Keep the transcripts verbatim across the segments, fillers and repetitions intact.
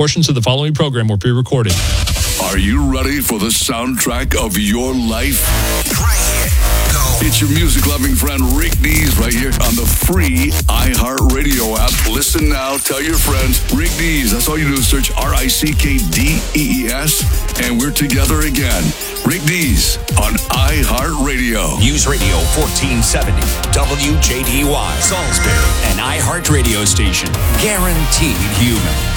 Portions of the following program were pre-recorded. Are you ready for the soundtrack of your life? Right here. Go. It's your music-loving friend Rick Dees right here on the free iHeartRadio app. Listen now. Tell your friends. Rick Dees. That's all you do is search R I C K D E E S, and we're together again. Rick Dees on iHeartRadio. News Radio fourteen seventy, W J D Y, Salisbury, an iHeartRadio station. Guaranteed human.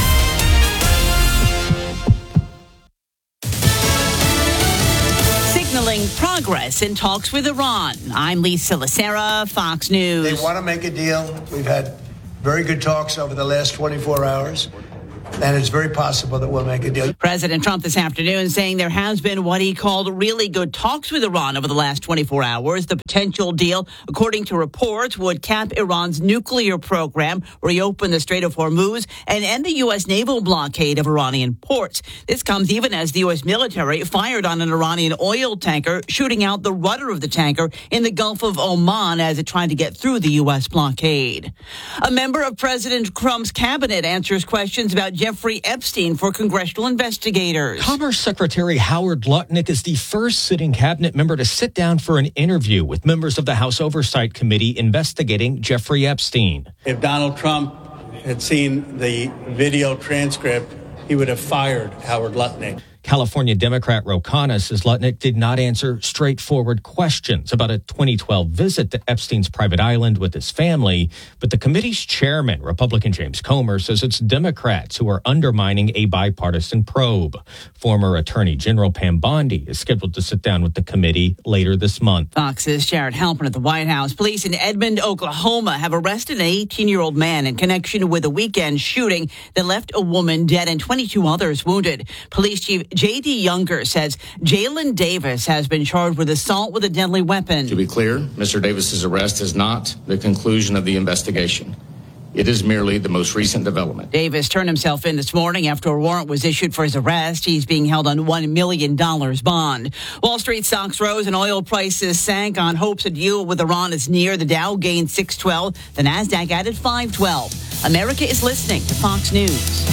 Signaling progress in talks with Iran. I'm Lisa Lacera, Fox News. They want to make a deal. We've had very good talks over the last twenty-four hours. And it's very possible that we'll make a deal. President Trump this afternoon saying there has been what he called really good talks with Iran over the last twenty-four hours. The potential deal, according to reports, would cap Iran's nuclear program, reopen the Strait of Hormuz, and end the U S naval blockade of Iranian ports. This comes even as the U S military fired on an Iranian oil tanker, shooting out the rudder of the tanker in the Gulf of Oman as it tried to get through the U S blockade. A member of President Trump's cabinet answers questions about Jeffrey Epstein for congressional investigators. Commerce Secretary Howard Lutnick is the first sitting cabinet member to sit down for an interview with members of the House Oversight Committee investigating Jeffrey Epstein. If Donald Trump had seen the video transcript, he would have fired Howard Lutnick. California Democrat Ro Khanna says Lutnick did not answer straightforward questions about a twenty twelve visit to Epstein's private island with his family. But the committee's chairman, Republican James Comer, says it's Democrats who are undermining a bipartisan probe. Former Attorney General Pam Bondi is scheduled to sit down with the committee later this month. Fox's Jared Halpern at the White House. Police in Edmond, Oklahoma have arrested an eighteen-year-old man in connection with a weekend shooting that left a woman dead and twenty-two others wounded. Police Chief J D. Younger says Jalen Davis has been charged with assault with a deadly weapon. To be clear, Mister Davis's arrest is not the conclusion of the investigation. It is merely the most recent development. Davis turned himself in this morning after a warrant was issued for his arrest. He's being held on one million dollars bond. Wall Street stocks rose and oil prices sank on hopes a deal with Iran is near. The Dow gained six twelve. The Nasdaq added five twelve. America is listening to Fox News.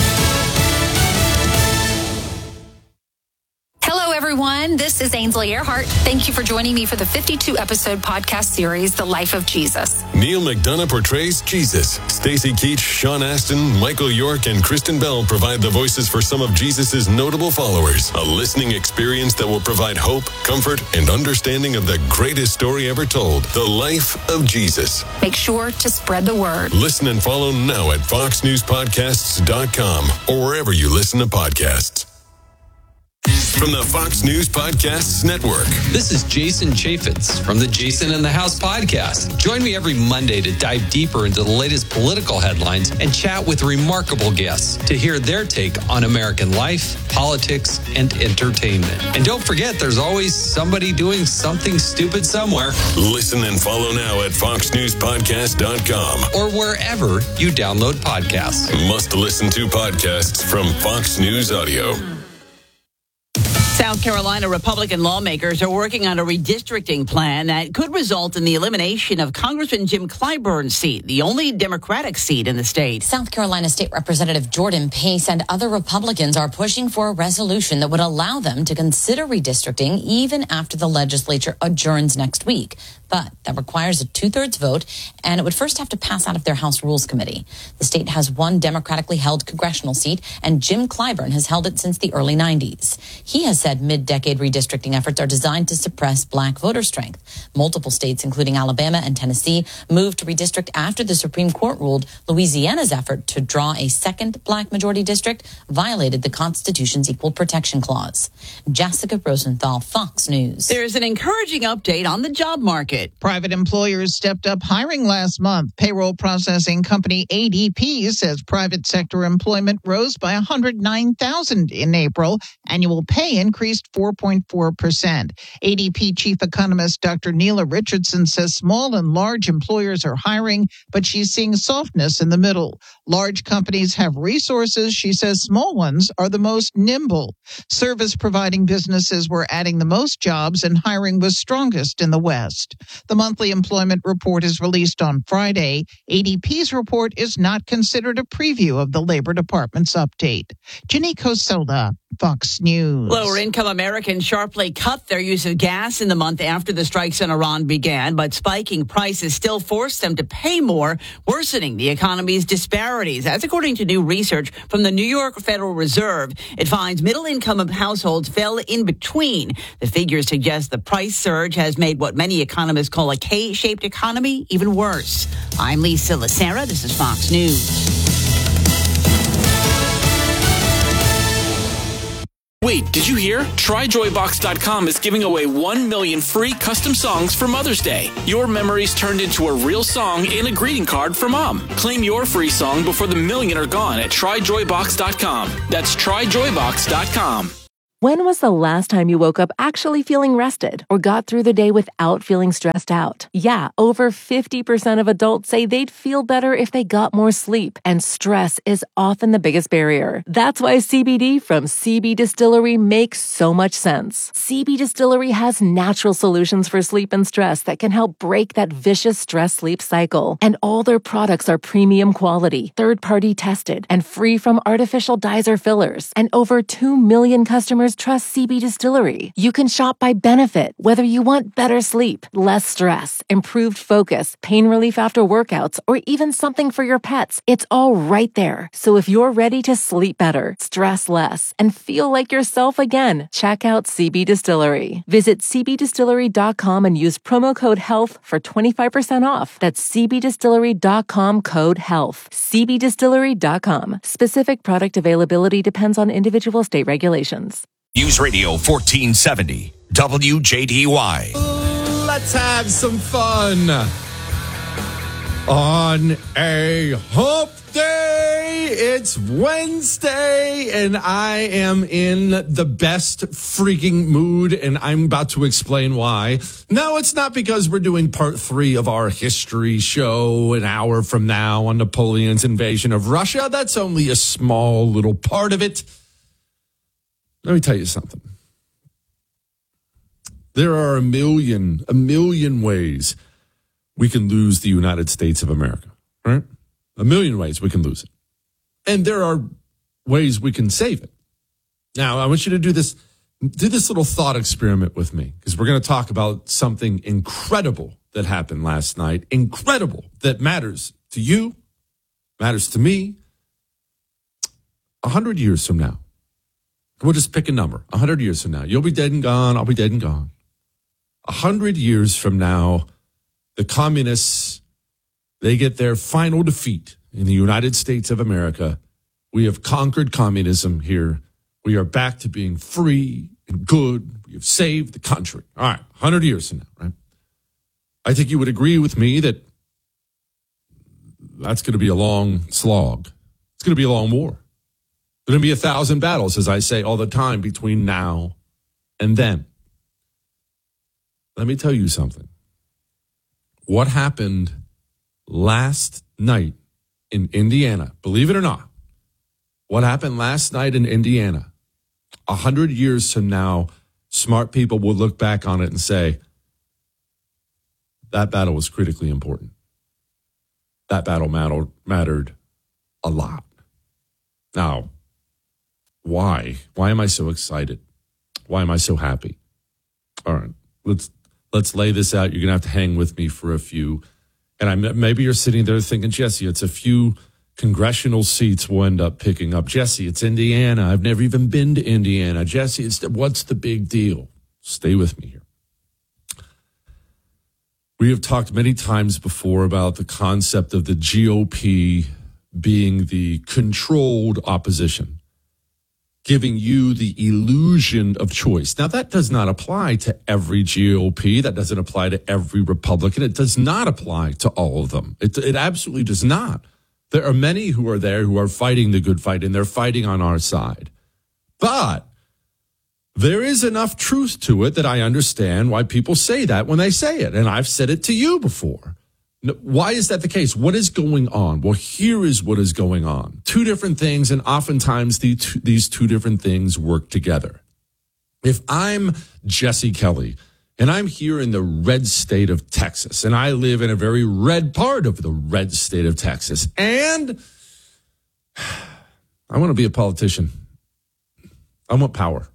Hello, everyone. This is Ainsley Earhart. Thank you for joining me for the fifty-two episode podcast series, The Life of Jesus. Neil McDonough portrays Jesus. Stacey Keach, Sean Astin, Michael York, and Kristen Bell provide the voices for some of Jesus's notable followers. A listening experience that will provide hope, comfort, and understanding of the greatest story ever told, The Life of Jesus. Make sure to spread the word. Listen and follow now at fox news podcasts dot com or wherever you listen to podcasts. From the Fox News Podcasts Network. This is Jason Chaffetz from the Jason in the House podcast. Join me every Monday to dive deeper into the latest political headlines and chat with remarkable guests to hear their take on American life, politics, and entertainment. And don't forget, there's always somebody doing something stupid somewhere. Listen and follow now at fox news podcast dot com or wherever you download podcasts. Must listen to podcasts from Fox News Audio. South Carolina Republican lawmakers are working on a redistricting plan that could result in the elimination of Congressman Jim Clyburn's seat, the only Democratic seat in the state. South Carolina State Representative Jordan Pace and other Republicans are pushing for a resolution that would allow them to consider redistricting even after the legislature adjourns next week. But that requires a two-thirds vote, and it would first have to pass out of their House Rules Committee. The state has one democratically held congressional seat, and Jim Clyburn has held it since the early nineties. He has said mid-decade redistricting efforts are designed to suppress black voter strength. Multiple states, including Alabama and Tennessee, moved to redistrict after the Supreme Court ruled Louisiana's effort to draw a second black majority district violated the Constitution's Equal Protection Clause. Jessica Rosenthal, Fox News. There's an encouraging update on the job market. Private employers stepped up hiring last month. Payroll processing company A D P says private sector employment rose by one hundred nine thousand in April. Annual pay increased four point four percent. A D P chief economist Doctor Neela Richardson says small and large employers are hiring, but she's seeing softness in the middle. Large companies have resources. She says small ones are the most nimble. Service providing businesses were adding the most jobs, and hiring was strongest in the West. The monthly employment report is released on Friday. A D P's report is not considered a preview of the Labor Department's update. Ginny Cosola, Fox News. Lower-income Americans sharply cut their use of gas in the month after the strikes in Iran began, but spiking prices still forced them to pay more, worsening the economy's disparities. That's according to new research from the New York Federal Reserve. It finds middle-income households fell in between. The figures suggest the price surge has made what many economists call a K-shaped economy even worse. I'm Lisa Lacera. This is Fox News. Wait, did you hear? Try Joy Box dot com is giving away one million free custom songs for Mother's Day. Your memories turned into a real song and a greeting card for Mom. Claim your free song before the million are gone at Try Joy Box dot com. That's Try Joy Box dot com. When was the last time you woke up actually feeling rested or got through the day without feeling stressed out? Yeah, over fifty percent of adults say they'd feel better if they got more sleep, and stress is often the biggest barrier. That's why C B D from C B Distillery makes so much sense. C B Distillery has natural solutions for sleep and stress that can help break that vicious stress-sleep cycle. And all their products are premium quality, third-party tested, and free from artificial dyes or fillers. And over two million customers trust C B Distillery. You can shop by benefit, whether you want better sleep, less stress, improved focus, pain relief after workouts, or even something for your pets. It's all right there. So if you're ready to sleep better, stress less, and feel like yourself again, check out C B Distillery. Visit C B distillery dot com and use promo code HEALTH for twenty-five percent off. That's C B distillery dot com code HEALTH. C B distillery dot com. Specific product availability depends on individual state regulations. News Radio fourteen seventy, W J D Y. Let's have some fun on a hump day. It's Wednesday, and I am in the best freaking mood, and I'm about to explain why. No, it's not because we're doing part three of our history show an hour from now on Napoleon's invasion of Russia. That's only a small little part of it. Let me tell you something. There are a million, a million ways we can lose the United States of America, right? A million ways we can lose it. And there are ways we can save it. Now, I want you to do this, do this little thought experiment with me, because we're going to talk about something incredible that happened last night. Incredible, that matters to you, matters to me. A hundred years from now. We'll just pick a number. A hundred years from now. You'll be dead and gone. I'll be dead and gone. A hundred years from now, the communists, they get their final defeat in the United States of America. We have conquered communism here. We are back to being free and good. We have saved the country. All right, a hundred years from now, right? I think you would agree with me that that's going to be a long slog. It's going to be a long war. There's going to be a thousand battles, as I say all the time, between now and then. Let me tell you something. What happened last night in Indiana, believe it or not, what happened last night in Indiana, a hundred years from now, smart people will look back on it and say, that battle was critically important. That battle mattered, mattered a lot. Now, why? Why am I so excited? Why am I so happy? All right, let's let's lay this out. You're going to have to hang with me for a few. And I maybe you're sitting there thinking, Jesse, it's a few congressional seats we'll end up picking up. Jesse, it's Indiana. I've never even been to Indiana. Jesse, it's the, what's the big deal? Stay with me here. We have talked many times before about the concept of the G O P being the controlled opposition, giving you the illusion of choice. Now, that does not apply to every G O P. That doesn't apply to every Republican. It does not apply to all of them. It, it absolutely does not. There are many who are there who are fighting the good fight, and they're fighting on our side. But there is enough truth to it that I understand why people say that when they say it. And I've said it to you before. Why is that the case? What is going on? Well, here is what is going on. Two different things, and oftentimes the two, these two different things work together. If I'm Jesse Kelly And I'm here in the red state of Texas, and I live in a very red part of the red state of Texas. And I want to be a politician. I want power.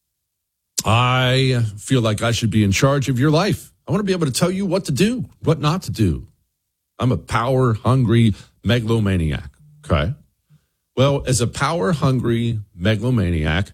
I feel like I should be in charge of your life. I want to be able to tell you what to do, what not to do. I'm a power-hungry megalomaniac, okay? Well, as a power-hungry megalomaniac,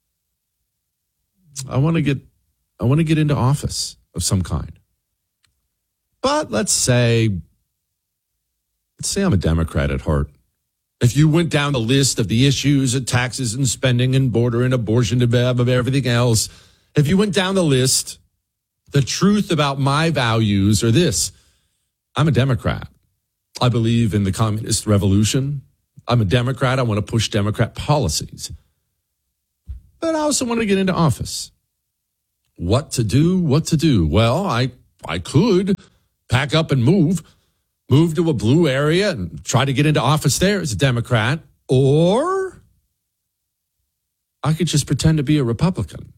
I want to get I want to get into office of some kind. But let's say, let's say I'm a Democrat at heart. If you went down the list of the issues of taxes and spending and border and abortion and everything else, if you went down the list, the truth about my values are this. I'm a Democrat. I believe in the communist revolution. I'm a Democrat. I want to push Democrat policies. But I also want to get into office. What to do? What to do? Well, I I could pack up and move, move to a blue area and try to get into office there as a Democrat. Or I could just pretend to be a Republican.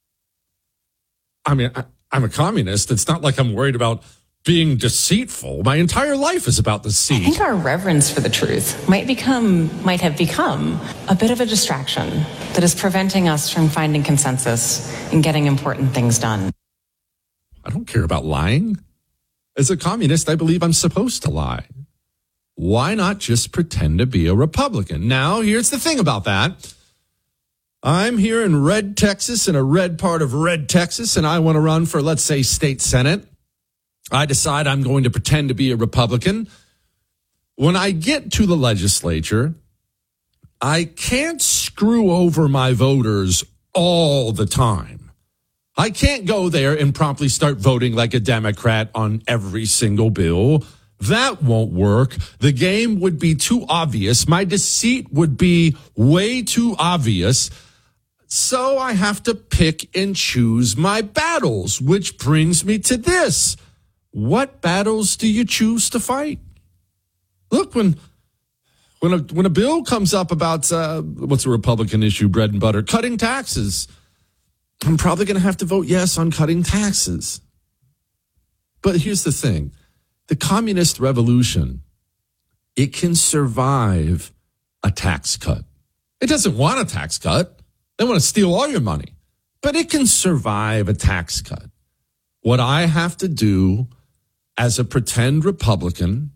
I mean, I, I'm a communist. It's not like I'm worried about being deceitful. My entire life is about deceit. I think our reverence for the truth might become, might have become a bit of a distraction that is preventing us from finding consensus and getting important things done. I don't care about lying. As a communist, I believe I'm supposed to lie. Why not just pretend to be a Republican? Now, here's the thing about that. I'm here in red Texas, in a red part of red Texas, and I want to run for, let's say, state senate. I decide I'm going to pretend to be a Republican. When I get to the legislature, I can't screw over my voters all the time. I can't go there and promptly start voting like a Democrat on every single bill. That won't work. The game would be too obvious. My deceit would be way too obvious. So I have to pick and choose my battles, which brings me to this. What battles do you choose to fight? Look, when when a, when a bill comes up about, uh, what's a Republican issue, bread and butter, cutting taxes, I'm probably going to have to vote yes on cutting taxes. But here's the thing. The communist revolution, it can survive a tax cut. It doesn't want a tax cut. They want to steal all your money. But it can survive a tax cut. What I have to do as a pretend Republican,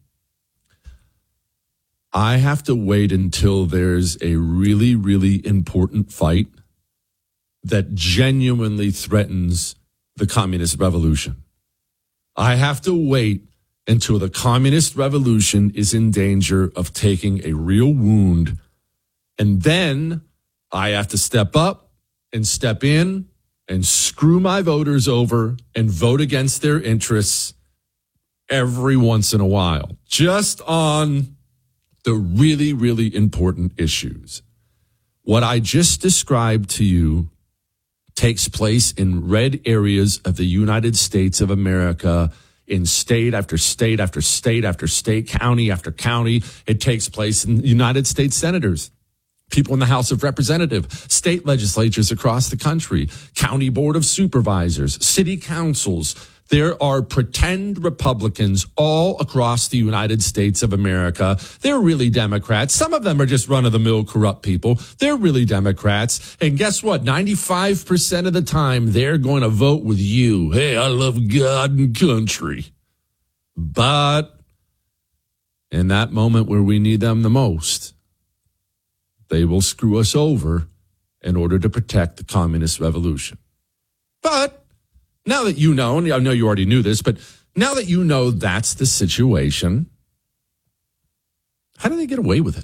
I have to wait until there's a really, really important fight that genuinely threatens the communist revolution. I have to wait until the communist revolution is in danger of taking a real wound. And then I have to step up and step in and screw my voters over and vote against their interests every once in a while, just on the really, really important issues. What I just described to you takes place in red areas of the United States of America, in state after state after state after state, county after county. It takes place in United States senators, people in the House of Representatives, state legislatures across the country, county board of supervisors, city councils. There are pretend Republicans all across the United States of America. They're really Democrats. Some of them are just run-of-the-mill corrupt people. They're really Democrats. And guess what? ninety-five percent of the time, they're going to vote with you. Hey, I love God and country. But in that moment where we need them the most, they will screw us over in order to protect the communist revolution. But now that you know, and I know you already knew this, but now that you know that's the situation, how do they get away with it?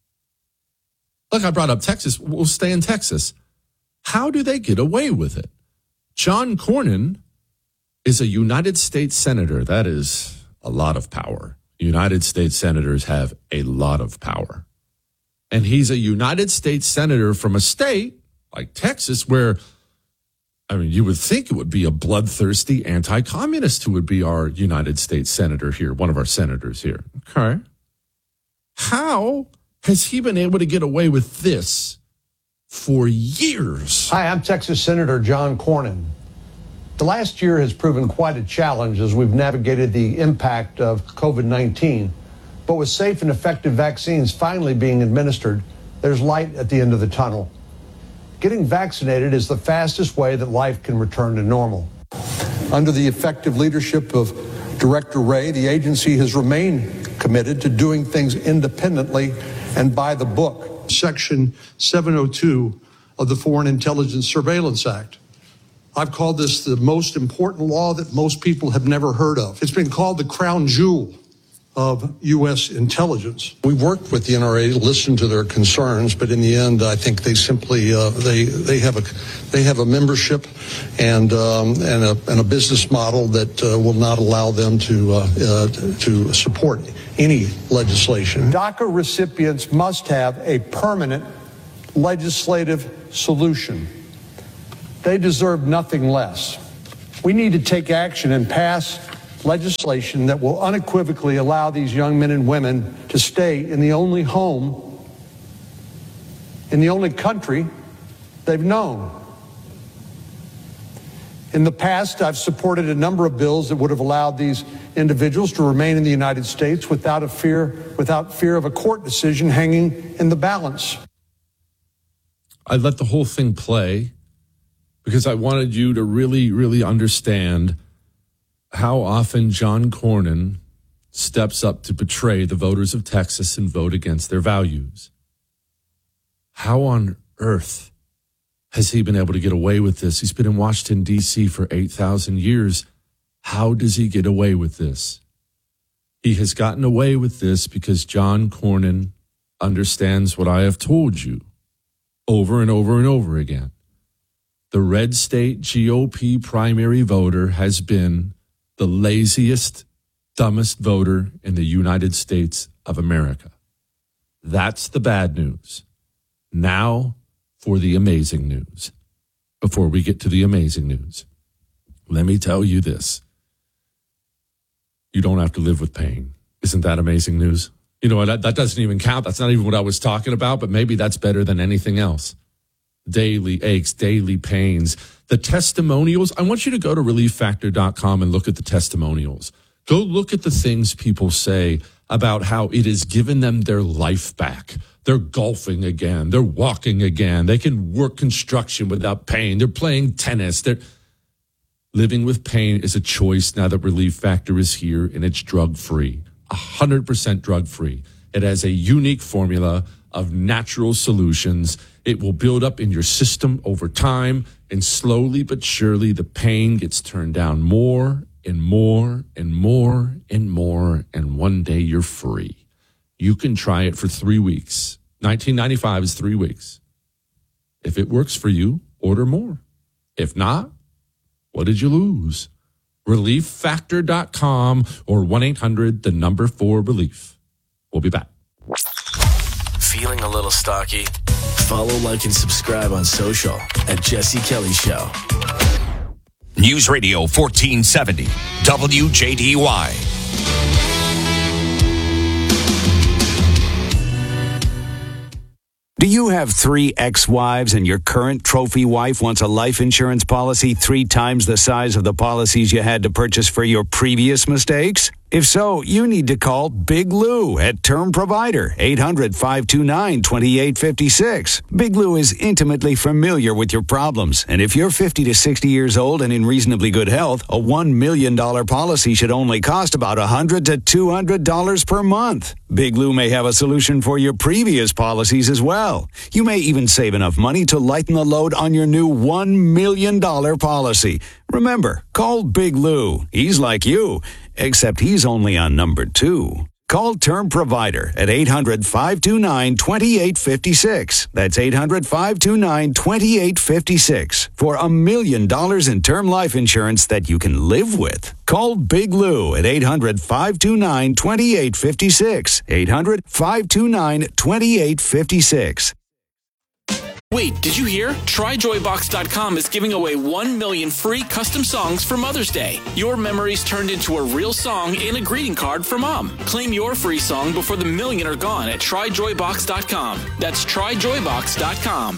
Look, I brought up Texas. We'll stay in Texas. How do they get away with it? John Cornyn is a United States senator. That is a lot of power. United States senators have a lot of power. And he's a United States senator from a state like Texas where, I mean, you would think it would be a bloodthirsty anti-communist who would be our United States senator here, one of our senators here. Okay. How has he been able to get away with this for years? Hi, I'm Texas Senator John Cornyn. The last year has proven quite a challenge as we've navigated the impact of COVID nineteen. But with safe and effective vaccines finally being administered, there's light at the end of the tunnel. Getting vaccinated is the fastest way that life can return to normal. Under the effective leadership of Director Wray, the agency has remained committed to doing things independently and by the book. Section seven oh two of the Foreign Intelligence Surveillance Act. I've called this the most important law that most people have never heard of. It's been called the crown jewel of U S intelligence. We worked with the N R A to listen to their concerns, but in the end, I think they simply uh, they they have a they have a membership and um, and a and a business model that uh, will not allow them to uh, uh, to support any legislation. DACA recipients must have a permanent legislative solution. They deserve nothing less. We need to take action and pass legislation that will unequivocally allow these young men and women to stay in the only home, in the only country they've known. In the past, I've supported a number of bills that would have allowed these individuals to remain in the United States without a fear, without fear of a court decision hanging in the balance. I let the whole thing play because I wanted you to really, really understand how often John Cornyn steps up to betray the voters of Texas and vote against their values. How on earth has he been able to get away with this? He's been in Washington, D C for eight thousand years. How does he get away with this? He has gotten away with this because John Cornyn understands what I have told you over and over and over again. The red state G O P primary voter has been the laziest, dumbest voter in the United States of America. That's the bad news. Now for the amazing news. Before we get to the amazing news, let me tell you this. You don't have to live with pain. Isn't that amazing news? You know, that, that doesn't even count. That's not even what I was talking about, but maybe that's better than anything else. Daily aches, daily pains. The testimonials, I want you to go to relief factor dot com and look at the testimonials. Go look at the things people say about how it has given them their life back. They're golfing again. They're walking again. They can work construction without pain. They're playing tennis. They're living with pain is a choice now that Relief Factor is here, and it's drug-free, one hundred percent drug-free. It has a unique formula of natural solutions. It will build up in your system over time, and slowly but surely the pain gets turned down more and more and more and more, and one day you're free. You can try it for three weeks. nineteen ninety-five is three weeks. If it works for you, order more. If not, what did you lose? relief factor dot com or one eight hundred, the number four relief. We'll be back. Feeling a little stocky? Follow, like, and subscribe on social at Jesse Kelly Show. News Radio fourteen seventy, W J D Y. Do you have three ex-wives and your current trophy wife wants a life insurance policy three times the size of the policies you had to purchase for your previous mistakes? If so, you need to call Big Lou at Term Provider, eight hundred, five two nine, two eight five six. Big Lou is intimately familiar with your problems, and if you're fifty to sixty years old and in reasonably good health, a one million dollars policy should only cost about one hundred to two hundred dollars per month. Big Lou may have a solution for your previous policies as well. You may even save enough money to lighten the load on your new one million dollars policy. Remember, call Big Lou. He's like you, except he's only on number two. Call Term Provider at eight hundred, five two nine, two eight five six. That's eight hundred, five two nine, two eight five six for a million dollars in term life insurance that you can live with. Call Big Lou at eight hundred, five two nine, two eight five six. eight hundred, five two nine, two eight five six. Wait, did you hear? Try joy box dot com is giving away one million free custom songs for Mother's Day. Your memories turned into a real song and a greeting card for Mom. Claim your free song before the million are gone at try joy box dot com. That's try joy box dot com.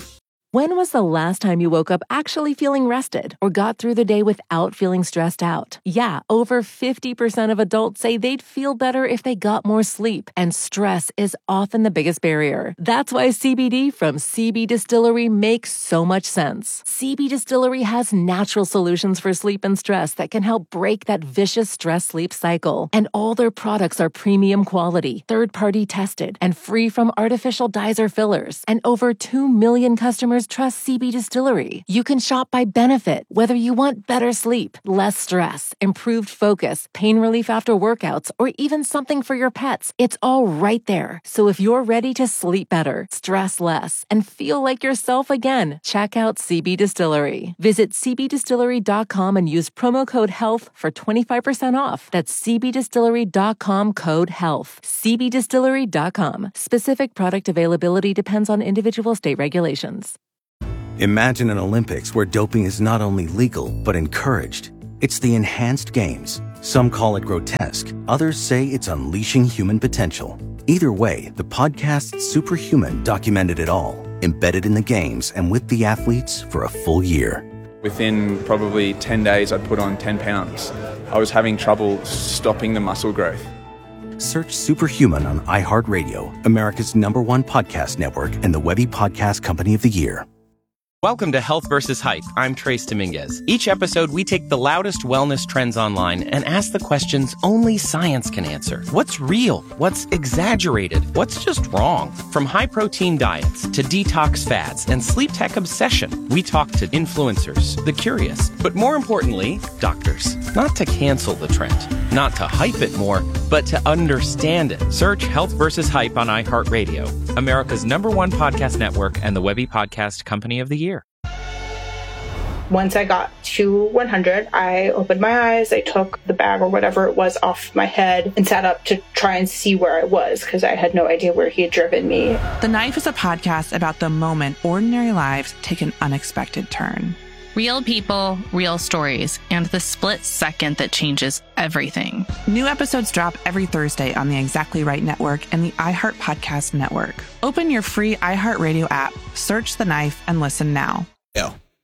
When was the last time you woke up actually feeling rested or got through the day without feeling stressed out? Yeah, over fifty percent of adults say they'd feel better if they got more sleep, and stress is often the biggest barrier. That's why C B D from C B Distillery makes so much sense. C B Distillery has natural solutions for sleep and stress that can help break that vicious stress-sleep cycle. And all their products are premium quality, third-party tested, and free from artificial dyes or fillers. And over two million customers trust C B Distillery. You can shop by benefit, whether you want better sleep, less stress, improved focus, pain relief after workouts, or even something for your pets. It's all right there. So if you're ready to sleep better, stress less, and feel like yourself again, check out C B Distillery. Visit c b distillery dot com and use promo code HEALTH for twenty-five percent off. That's c b distillery dot com code HEALTH. c b distillery dot com. Specific product availability depends on individual state regulations. Imagine an Olympics where doping is not only legal, but encouraged. It's the enhanced games. Some call it grotesque. Others say it's unleashing human potential. Either way, the podcast Superhuman documented it all, embedded in the games and with the athletes for a full year. Within probably ten days, I'd put on ten pounds. I was having trouble stopping the muscle growth. Search Superhuman on iHeartRadio, America's number one podcast network and the Webby Podcast Company of the Year. Welcome to Health versus Hype. I'm Trace Dominguez. Each episode, we take the loudest wellness trends online and ask the questions only science can answer. What's real? What's exaggerated? What's just wrong? From high-protein diets to detox fads and sleep tech obsession, we talk to influencers, the curious, but more importantly, doctors. Not to cancel the trend, not to hype it more, but to understand it. Search Health versus Hype on iHeartRadio, America's number one podcast network and the Webby Podcast Company of the Year. Once I got to one hundred, I opened my eyes, I took the bag or whatever it was off my head and sat up to try and see where I was because I had no idea where he had driven me. The Knife is a podcast about the moment ordinary lives take an unexpected turn. Real people, real stories, and the split second that changes everything. New episodes drop every Thursday on the Exactly Right Network and the iHeart Podcast Network. Open your free iHeartRadio app, search The Knife, and listen now. Yeah.